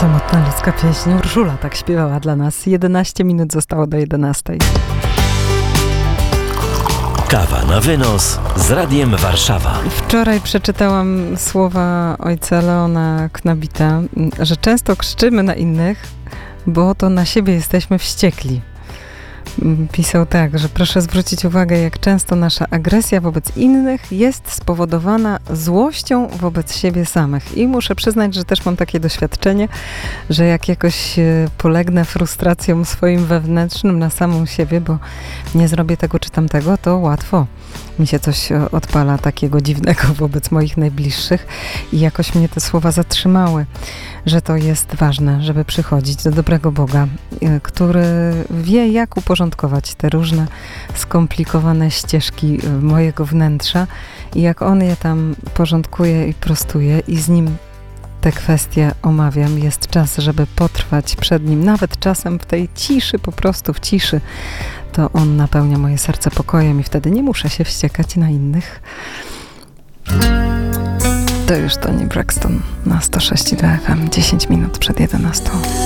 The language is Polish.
Samotna ludzka pieśń. Urszula tak śpiewała dla nas. 11 minut zostało do 11. Kawa na wynos z Radiem Warszawa. Wczoraj przeczytałam słowa ojca Leona Knabita, że często krzyczymy na innych, bo to na siebie jesteśmy wściekli. Pisał tak, że proszę zwrócić uwagę, jak często nasza agresja wobec innych jest spowodowana złością wobec siebie samych. I muszę przyznać, że też mam takie doświadczenie, że jak jakoś polegnę frustracją swoim wewnętrznym na samą siebie, bo nie zrobię tego czy tamtego, to łatwo mi się coś odpala takiego dziwnego wobec moich najbliższych i jakoś mnie te słowa zatrzymały, że to jest ważne, żeby przychodzić do dobrego Boga, który wie, jak uporządkować te różne skomplikowane ścieżki mojego wnętrza i jak On je tam porządkuje i prostuje i z Nim te kwestie omawiam. Jest czas, żeby potrwać przed Nim, nawet czasem w tej ciszy, po prostu w ciszy, to On napełnia moje serce pokojem i wtedy nie muszę się wściekać na innych. To już Toni Braxton na 106.2 FM, 10 minut przed 11.